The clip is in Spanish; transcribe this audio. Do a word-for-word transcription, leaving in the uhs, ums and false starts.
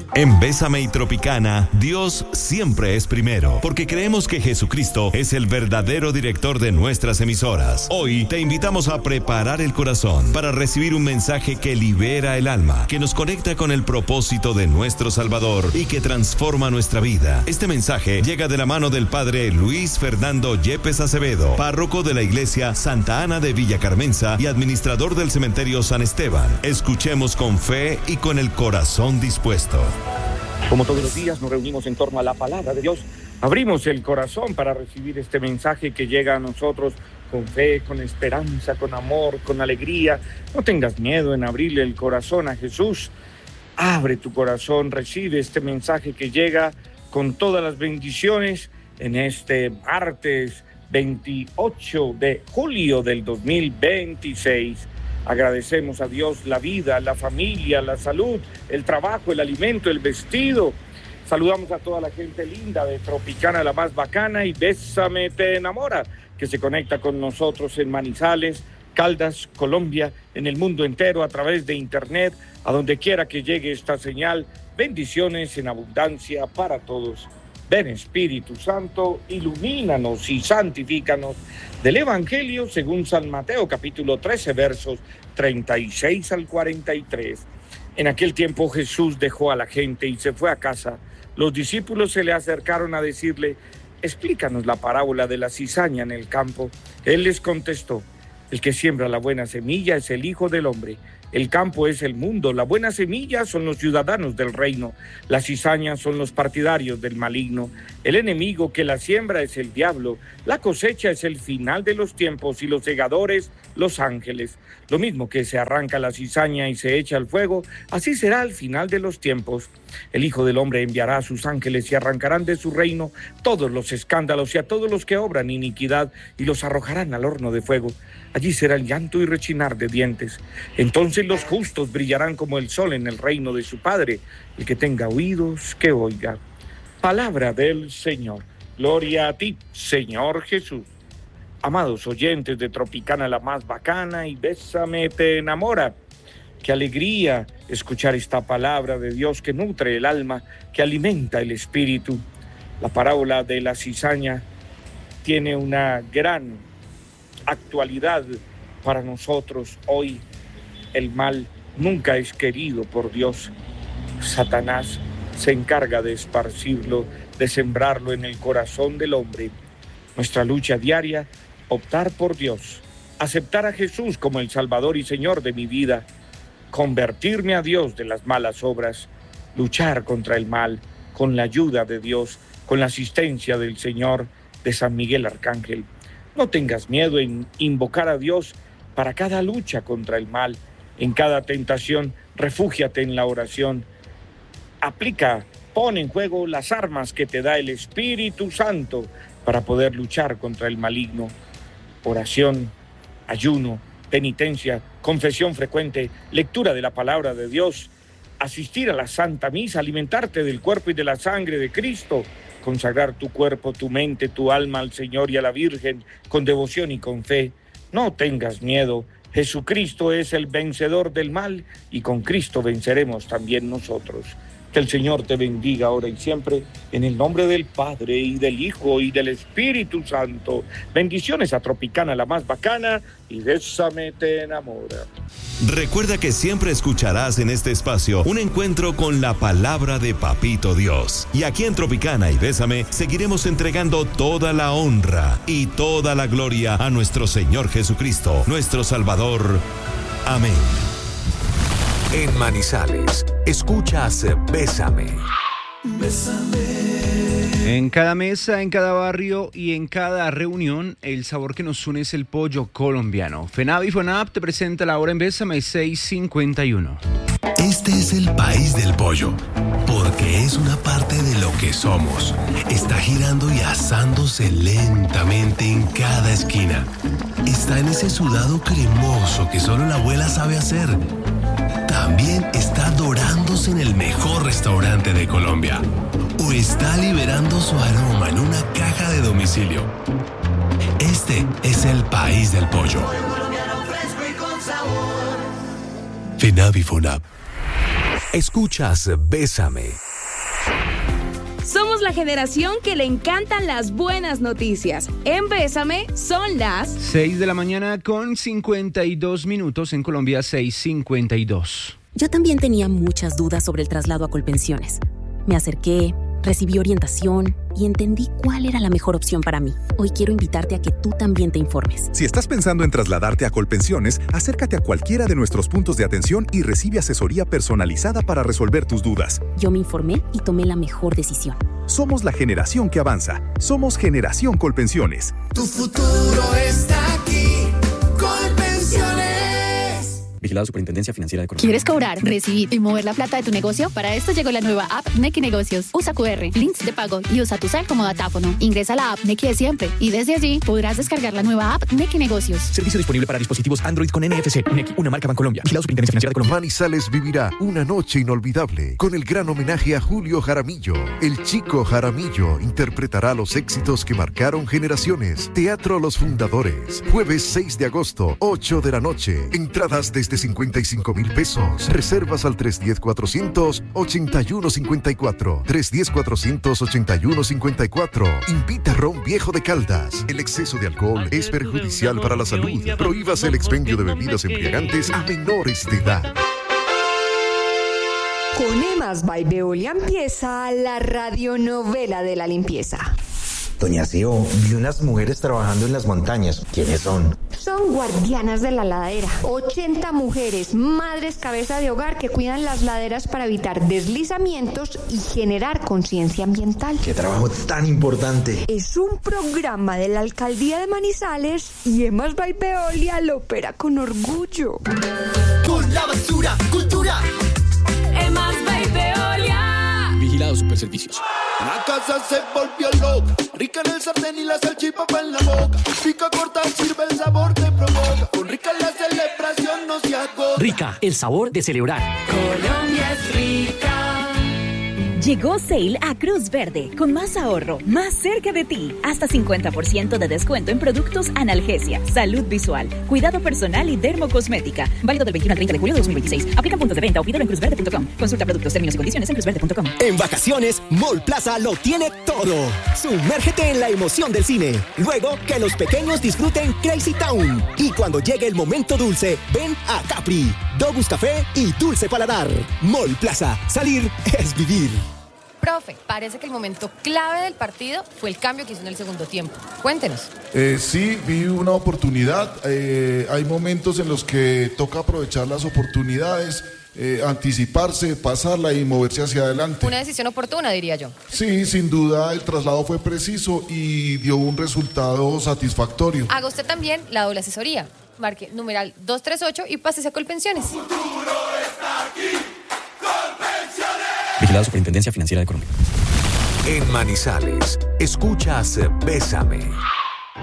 En Bésame y Tropicana, Dios siempre es primero, porque creemos que Jesucristo es el verdadero director de nuestras emisoras. Hoy te invitamos a preparar el corazón para recibir un mensaje que libera el alma, que nos conecta con el propósito de nuestro Salvador y que transforma nuestra vida. Este mensaje llega de la mano del Padre Luis Fernando Yepes Acevedo, párroco de la Iglesia Santa Ana de Villa Carmenza y administrador del Cementerio San Esteban. Escuchemos con fe y con el corazón dispuesto. Como todos los días nos reunimos en torno a la palabra de Dios, abrimos el corazón para recibir este mensaje que llega a nosotros con fe, con esperanza, con amor, con alegría. No tengas miedo en abrirle el corazón a Jesús. Abre tu corazón, recibe este mensaje que llega con todas las bendiciones en este martes veintiocho de julio del dos mil veintiséis. Agradecemos a Dios la vida, la familia, la salud, el trabajo, el alimento, el vestido. Saludamos a toda la gente linda de Tropicana, la más bacana, y Bésame te enamora, que se conecta con nosotros en Manizales, Caldas, Colombia, en el mundo entero a través de internet, a donde quiera que llegue esta señal. Bendiciones en abundancia para todos. Ven, Espíritu Santo, ilumínanos y santifícanos. Del Evangelio según San Mateo, capítulo trece, versos treinta y seis al cuarenta y tres. En aquel tiempo Jesús dejó a la gente y se fue a casa. Los discípulos se le acercaron a decirle: explícanos la parábola de la cizaña en el campo. Él les contestó: el que siembra la buena semilla es el Hijo del Hombre. El campo es el mundo, la buena semilla son los ciudadanos del reino, las cizañas son los partidarios del maligno. El enemigo que la siembra es el diablo, la cosecha es el final de los tiempos y los segadores los ángeles. Lo mismo que se arranca la cizaña y se echa al fuego, así será al final de los tiempos. El Hijo del Hombre enviará a sus ángeles y arrancarán de su reino todos los escándalos y a todos los que obran iniquidad y los arrojarán al horno de fuego. Allí será el llanto y rechinar de dientes. Entonces los justos brillarán como el sol en el reino de su Padre. El que tenga oídos, que oiga. Palabra del Señor. Gloria a ti, Señor Jesús. Amados oyentes de Tropicana, la más bacana, y Bésame te enamora. Qué alegría escuchar esta palabra de Dios que nutre el alma, que alimenta el espíritu. La parábola de la cizaña tiene una gran actualidad para nosotros hoy. El mal nunca es querido por Dios. Satanás se encarga de esparcirlo, de sembrarlo en el corazón del hombre. Nuestra lucha diaria, optar por Dios, aceptar a Jesús como el Salvador y Señor de mi vida, convertirme a Dios de las malas obras, luchar contra el mal con la ayuda de Dios, con la asistencia del Señor, de San Miguel Arcángel. No tengas miedo en invocar a Dios para cada lucha contra el mal. En cada tentación, refúgiate en la oración. Aplica, pon en juego las armas que te da el Espíritu Santo para poder luchar contra el maligno. Oración, ayuno, penitencia, confesión frecuente, lectura de la palabra de Dios, asistir a la Santa Misa, alimentarte del cuerpo y de la sangre de Cristo, consagrar tu cuerpo, tu mente, tu alma al Señor y a la Virgen con devoción y con fe. No tengas miedo, Jesucristo es el vencedor del mal y con Cristo venceremos también nosotros. Que el Señor te bendiga ahora y siempre, en el nombre del Padre y del Hijo y del Espíritu Santo. Bendiciones a Tropicana, la más bacana, y Bésame te enamora. Recuerda que siempre escucharás en este espacio un encuentro con la palabra de Papito Dios. Y aquí en Tropicana y Bésame seguiremos entregando toda la honra y toda la gloria a nuestro Señor Jesucristo, nuestro Salvador. Amén. En Manizales, escuchas Bésame. Bésame. En cada mesa, en cada barrio y en cada reunión, el sabor que nos une es el pollo colombiano. FENAV y FONAP te presenta la hora en Bésame seis cincuenta y uno. Este es el país del pollo, porque es una parte de lo que somos. Está girando y asándose lentamente en cada esquina. Está en ese sudado cremoso que solo la abuela sabe hacer. También está dorándose en el mejor restaurante de Colombia. O está liberando su aroma en una caja de domicilio. Este es el país del pollo. FENAV y FONAP. Escuchas Bésame. Somos la generación que le encantan las buenas noticias. En Bésame son las seis de la mañana con cincuenta y dos minutos, en Colombia seis cincuenta y dos. Yo también tenía muchas dudas sobre el traslado a Colpensiones. Me acerqué, recibí orientación y entendí cuál era la mejor opción para mí. Hoy quiero invitarte a que tú también te informes. Si estás pensando en trasladarte a Colpensiones, acércate a cualquiera de nuestros puntos de atención y recibe asesoría personalizada para resolver tus dudas. Yo me informé y tomé la mejor decisión. Somos la generación que avanza. Somos Generación Colpensiones. Tu futuro está aquí. Colpensiones. Vigilado Superintendencia Financiera de Colombia. ¿Quieres cobrar, recibir y mover la plata de tu negocio? Para esto llegó la nueva app Nequi Negocios. Usa cu erre, links de pago y usa tu cel como datáfono. Ingresa a la app Nequi de siempre y desde allí podrás descargar la nueva app Nequi Negocios. Servicio disponible para dispositivos Android con N F C. Nequi, una marca Bancolombia. Vigilado Superintendencia Financiera de Colombia. Manizales vivirá una noche inolvidable con el gran homenaje a Julio Jaramillo. El Chico Jaramillo interpretará los éxitos que marcaron generaciones. Teatro Los Fundadores. Jueves seis de agosto, ocho de la noche. Entradas desde cincuenta y cinco mil pesos. Reservas al tres uno cero, cuatrocientos ochenta y uno cincuenta y cuatro. tres uno cero, cuatrocientos ochenta y uno cincuenta y cuatro. Invita Ron Viejo de Caldas. El exceso de alcohol es perjudicial para la salud. Prohíbas el expendio de bebidas embriagantes a menores de edad. Con Emas by Veolia empieza la radionovela de la limpieza. Doña Sio, vi unas mujeres trabajando en las montañas. ¿Quiénes son? Son guardianas de la ladera. ochenta mujeres, madres cabeza de hogar que cuidan las laderas para evitar deslizamientos y generar conciencia ambiental. ¡Qué trabajo tan importante! Es un programa de la Alcaldía de Manizales y Emas by Veolia lo opera con orgullo. Con la basura, cultura. Emas by Veolia. Vigilado Superservicios. La casa se volvió loca, rica en el sartén y la salchipapa en la boca. Pica corta, sirve el sabor te provoca. Con Rica la celebración no se agota. Rica, el sabor de celebrar. Colombia es rica. Llegó Sale a Cruz Verde, con más ahorro, más cerca de ti. Hasta cincuenta por ciento de descuento en productos analgesia, salud visual, cuidado personal y dermocosmética. Válido del veintiuno al treinta de julio de dos mil veintiséis. Aplica puntos de venta o pídelo en cruz verde punto com. Consulta productos, términos y condiciones en cruz verde punto com. En vacaciones, Mall Plaza lo tiene todo. Sumérgete en la emoción del cine. Luego, que los pequeños disfruten Crazy Town. Y cuando llegue el momento dulce, ven a Capri, Dogus Café y Dulce Paladar. Mall Plaza. Salir es vivir. Profe, parece que el momento clave del partido fue el cambio que hizo en el segundo tiempo. Cuéntenos. Eh, sí, vi una oportunidad. Eh, hay momentos en los que toca aprovechar las oportunidades, eh, anticiparse, pasarla y moverse hacia adelante. Una decisión oportuna, diría yo. Sí, sin duda el traslado fue preciso y dio un resultado satisfactorio. Haga usted también la doble asesoría. Marque numeral dos tres ocho y pásese a Colpensiones. El futuro está aquí. Colpensiones. Vigilado Superintendencia Financiera de Colombia. En Manizales, escuchas Bésame.